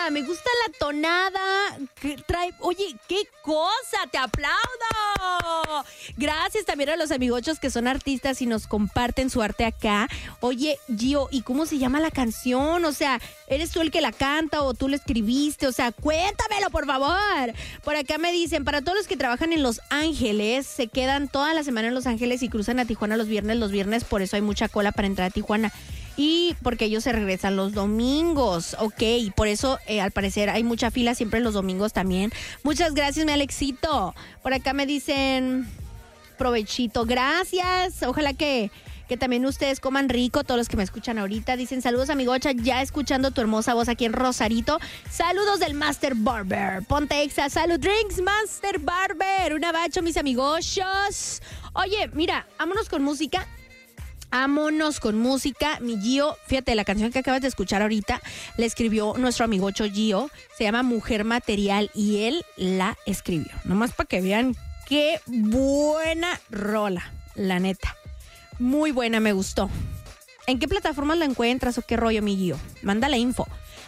me gusta la tonada que trae. Oye, qué cosa, te aplaudo. Gracias también a los amigochos que son artistas y nos comparten su arte acá. Oye, Gio, ¿y cómo se llama la canción? O sea, ¿eres tú el que la canta o tú la escribiste? O sea, cuéntamelo, por favor. Por acá me dicen, para todos los que trabajan en Los Ángeles, se quedan toda la semana en Los Ángeles y cruzan a Tijuana los viernes, por eso hay mucha cola para entrar a Tijuana. Y porque ellos se regresan los domingos, ok, y por eso al parecer hay mucha fila siempre los domingos también. Muchas gracias, mi Alexito. Por acá me dicen, provechito, gracias. Ojalá que también ustedes coman rico, todos los que me escuchan ahorita. Dicen, saludos, amigocha, ya escuchando tu hermosa voz aquí en Rosarito. Saludos del Master Barber. Ponte Exa, salud drinks, Master Barber. Un abacho, mis amigochos. Oye, mira, vámonos con música. Mi Gio. Fíjate, la canción que acabas de escuchar ahorita la escribió nuestro amigocho Gio. Se llama Mujer Material y él la escribió. Nomás para que vean qué buena rola, la neta. Muy buena, me gustó. ¿En qué plataformas la encuentras o qué rollo, mi Gio? Manda la info